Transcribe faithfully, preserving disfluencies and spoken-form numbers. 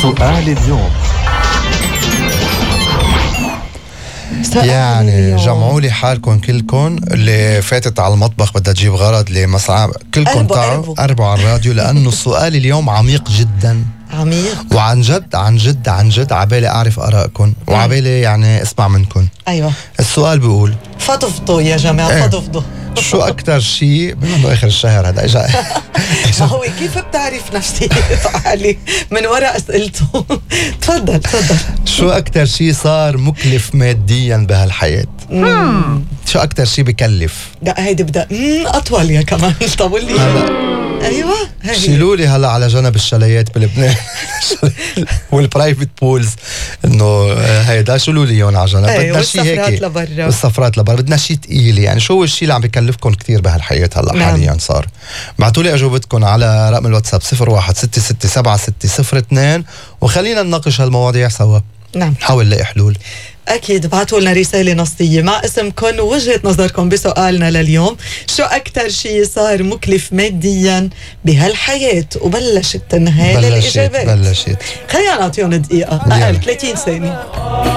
سؤال اليوم. يعني جمعوا لي حالكم كلكم اللي فاتت على المطبخ بدها تجيب غرض لمصعب، كلكم تعالوا قربوا على الراديو لأنه السؤال اليوم عميق جدا، عميق وعن جد عن جد عن جد عبالي أعرف آرائكم وعبالي يعني اسمع منكم. أيوة. السؤال بيقول فضفضوا يا جماعة ايه؟ فضفضوا. شو أكتر شيء بما آخر الشهر هذا إجا ما هو كيف بتعرف نفسي علي من وراء أسئلته. تفضل تفضل. شو أكتر شيء صار مكلف ماديا بهالحياة؟ شو أكتر شيء بكلف؟ لا هيدي بدأ أطول يا كمان. طول لي. ايوه شيلوا لي هلا على جنب الشاليات بلبنان والبرايفت بولز، انه هيدا شيلوا لي اياهم على جنب. أيوة. بدنا شيء هيك لبرا. والسفرات لبرا، بدنا شيء ثقيل. يعني شو هو الشيء اللي عم بكلفكم كثير بهالحياه هلا؟ نعم. حاليا صار. بعتوا لي اجوبتكم على رقم الواتساب صفر واحد ستة ستة سبعة ستة صفر اثنين وخلينا نناقش هالمواضيع سوا. نعم. نحاول نلاقي حلول. أكيد بعتوا لنا رسالة نصية مع اسمكم ووجهة نظركم بسؤالنا لليوم. شو أكتر شيء صار مكلف ماديا بهالحياة؟ وبلشت تنهال الإجابات. بلشت خلينا نعطيهم دقيقة أقل ثلاثين ثانية.